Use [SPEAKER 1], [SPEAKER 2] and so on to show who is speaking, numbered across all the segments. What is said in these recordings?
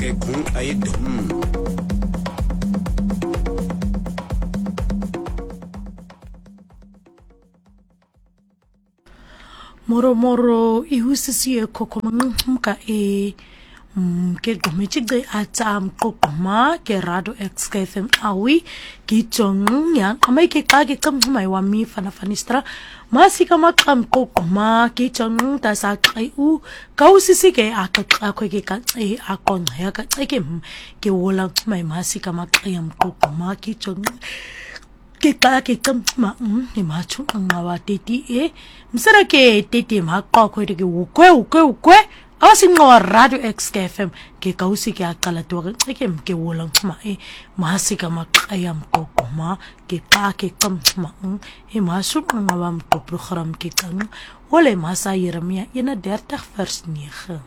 [SPEAKER 1] Moro ihusisiye kokomanqumka ke gomechige atam kokoma ke radio XKFM awi ke jong ya qamai ke xa ke qamxuma wami fana fanistra masika maqam kokoma ke jong ta sa xai u kausisi ke akaxa kho ke ka xe akonqa ya ka xe ke wola xuma masika maqam kokoma ke jong ke xa ke qamxuma ni machu ngawa teti msara ke teti maqa kho ke ukwe awasinqwa radio XKFM ke kausi ke aqala to ke ke wola xuma masika maqayam kokoma ke xa ke qamxuma masu ngawa mto program ke qang wole masa Jeremia 31 vers 9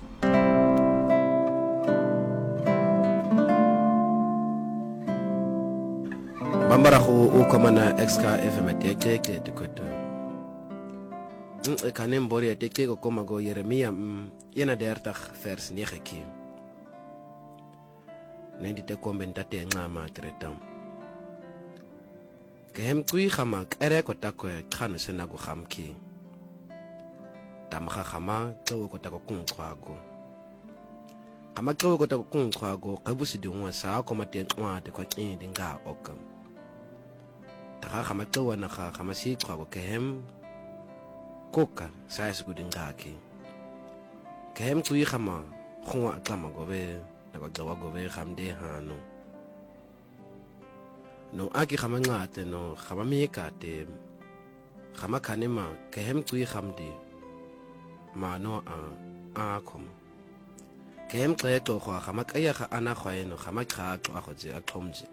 [SPEAKER 2] Bambarago o komana XKFM tekeke dikoto kanem bori tekeke ko koma go Jeremia 31 vers 9 ki nendi te komentate ncama tretam kehem kui khama kere ko takwe khana sena go khamki tamkha khama tlo ko tako kunqwago khama tlo ko tako kunqwago qabusi dingwa sa ko mate ncwa de ko qindi nga okam taka khama tlo na khama si qwago kehem koka sa isugudingaki kehem kui khama khwa tlama gobe na go tsawa gobe khamde hano no aki khama ngate no khama mikate khama khanema kehem kui khamdi mano a khom kehem xeto khwa khama kaya kha ana khwaeno khama xaqo a khotse a xomje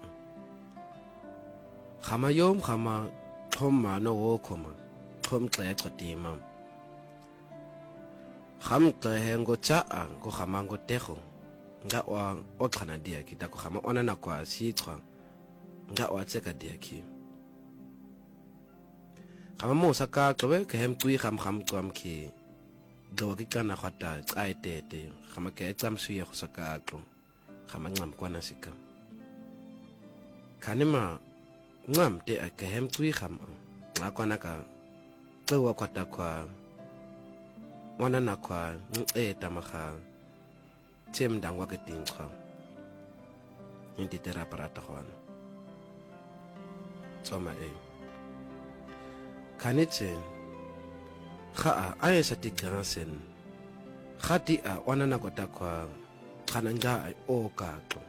[SPEAKER 2] khama yom khama thoma no wo khoma thom xeto tima kham hengo cha go khama go tego nga o xana dia ki ta go khama ona na kwa si xwa nga o tseka dia ki khama mo saka tlobe ke hem tui kham twam ki do ki kana khata tsai tete khama ke tsam suye go saka tlo khama ngam kwana sika kanema ngam te ke hem tui kham nga kwana ka tlo kwata kwa wana na kwa tamakha tem dangwa ke tingkha inti tera parata khwana tsoma kanetse kha a esa tikansen khati a wana na kota kwa khana nga o kaxo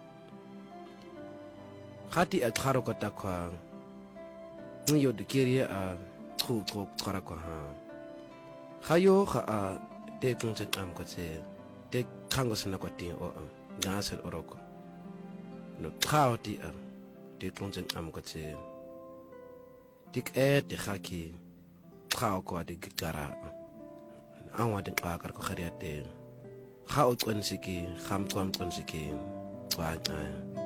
[SPEAKER 2] khati a kharo kota kwa ngiyo dikiria a txuxo khara kwa ha khayo kha a te tungse am ko tse te khango sena ko ti o ngasel oroko no khao ti a te tungse am ko tse tik te khaki khao ko de gitara anwa de qakar ko khariate khao tsonsiki kham tsam tsonsiki twa